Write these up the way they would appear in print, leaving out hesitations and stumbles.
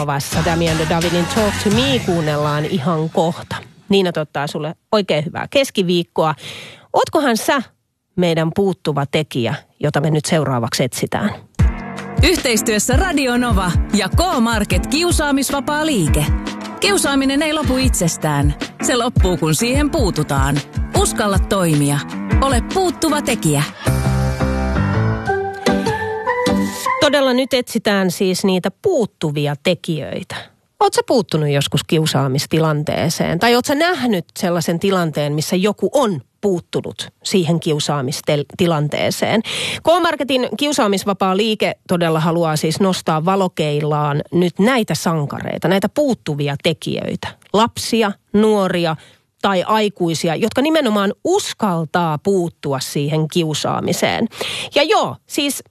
Radionovassa Damien de Davidin Talk to Me kuunnellaan ihan kohta. Niina toivottaa sulle oikein hyvää keskiviikkoa. Ootkohan sä meidän puuttuva tekijä, jota me nyt seuraavaksi etsitään? Yhteistyössä Radio Nova ja K-Market kiusaamisvapaa liike. Kiusaaminen ei lopu itsestään. Se loppuu, kun siihen puututaan. Uskalla toimia. Ole puuttuva tekijä. Todella nyt etsitään siis niitä puuttuvia tekijöitä. Ootko sä puuttunut joskus kiusaamistilanteeseen? Tai ootko sä nähnyt sellaisen tilanteen, missä joku on puuttunut siihen kiusaamistilanteeseen? K-Marketin kiusaamisvapaa liike todella haluaa siis nostaa valokeilaan nyt näitä sankareita, näitä puuttuvia tekijöitä. Lapsia, nuoria tai aikuisia, jotka nimenomaan uskaltaa puuttua siihen kiusaamiseen. Ja joo, siis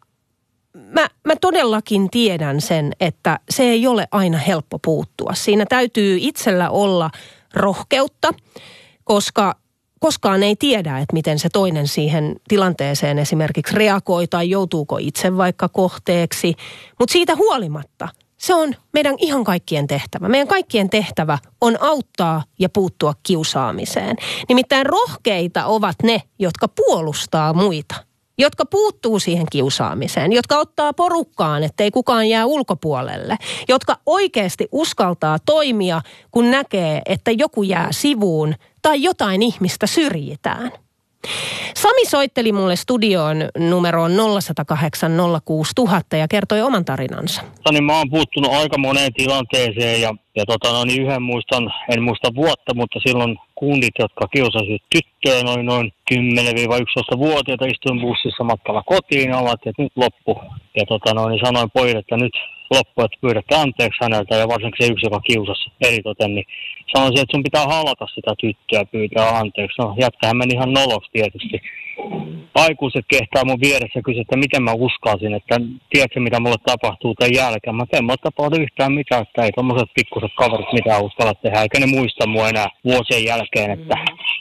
Mä todellakin tiedän sen, että se ei ole aina helppo puuttua. Siinä täytyy itsellä olla rohkeutta, koska koskaan ei tiedä, että miten se toinen siihen tilanteeseen esimerkiksi reagoi tai joutuuko itse vaikka kohteeksi. Mutta siitä huolimatta se on meidän ihan kaikkien tehtävä. Meidän kaikkien tehtävä on auttaa ja puuttua kiusaamiseen. Nimittäin rohkeita ovat ne, jotka puolustaa muita. Jotka puuttuu siihen kiusaamiseen, jotka ottaa porukkaan, ettei kukaan jää ulkopuolelle, jotka oikeasti uskaltaa toimia, kun näkee, että joku jää sivuun tai jotain ihmistä syrjitään. Sami soitteli mulle studioon numeroon 0108 06000 ja kertoi oman tarinansa. Mä oon puuttunut aika moneen tilanteeseen ja yhden muistan, en muista vuotta, mutta silloin kundit, jotka kiusasivat tyttöä noin 10-11-vuotiaita, istuin bussissa matkalla kotiin ja ovat, että nyt loppu. Ja sanoin pojille, että nyt loppu, että pyydätte anteeksi häneltä ja varsinkin se yksi, joka kiusasi eritoten, niin sanoisin, että sun pitää halata sitä tyttöä pyytää anteeksi. No jätkähän meni ihan noloksi tietysti. Aikuiset kehtaa mun vieressä ja kysyä, että miten mä uskalsin, että tiedätkö mitä mulle tapahtuu tämän jälkeen. Mä en tapahdu yhtään mitään, että ei tommoset pikkuset kaverit mitään uskalla tehdä, eikä ne muista mua enää vuosien jälkeen, että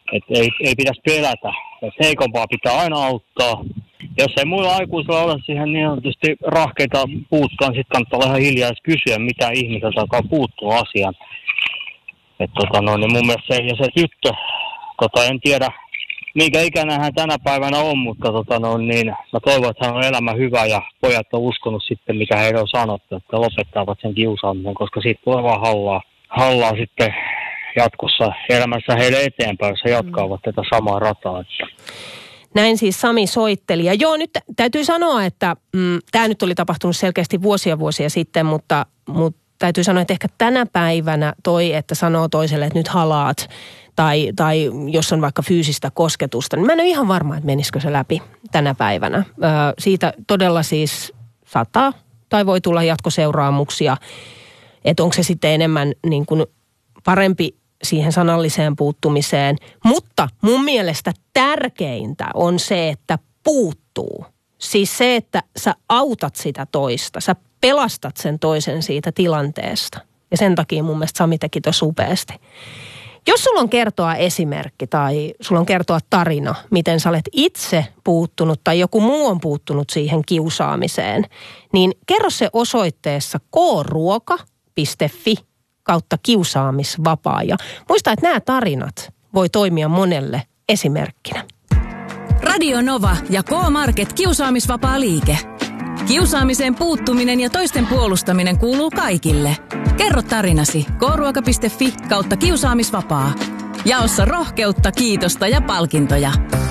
ei pitäisi pelätä. Että heikompaa pitää aina auttaa. Jos ei muilla aikuisilla ole siihen niin tietysti rahkeita puuttua, niin sitten kannattaa olla ihan hiljaa kysyä, mitä ihmiseltä alkaa puuttua asiaan. Niin mun mielestä se tyttö, en tiedä minkä ikäinen hän tänä päivänä on, mutta mä toivon, että hän on elämä hyvä ja pojat on uskonut sitten, mitä heille on sanottu, että lopettavat sen kiusaamisen, koska siitä tulee vaan hallaa sitten jatkossa elämässä heille eteenpäin, jos he jatkaavat tätä samaa rataa. Näin siis Sami soitteli. Ja joo, nyt täytyy sanoa, että tämä nyt oli tapahtunut selkeästi vuosia sitten, mutta täytyy sanoa, että ehkä tänä päivänä että sanoo toiselle, että nyt halaat, tai jos on vaikka fyysistä kosketusta, niin mä en ole ihan varma, että menisikö se läpi tänä päivänä. Siitä todella siis saattaa tai voi tulla jatkoseuraamuksia, että onko se sitten enemmän niin kuin parempi siihen sanalliseen puuttumiseen. Mutta mun mielestä tärkeintä on se, että puuttuu. Siis se, että sä autat sitä toista, sä pelastat sen toisen siitä tilanteesta. Ja sen takia mun mielestä Sami teki tosi upeasti. Jos sulla on kertoa esimerkki tai sulla on kertoa tarina, miten sä olet itse puuttunut tai joku muu on puuttunut siihen kiusaamiseen, niin kerro se osoitteessa kruoka.fi/kiusaamisvapaa. Ja muista, että nämä tarinat voi toimia monelle esimerkkinä. Radio Nova ja K-Market kiusaamisvapaa liike. Kiusaamiseen puuttuminen ja toisten puolustaminen kuuluu kaikille. Kerro tarinasi kruoka.fi/kiusaamisvapaa. Jaossa rohkeutta, kiitosta ja palkintoja.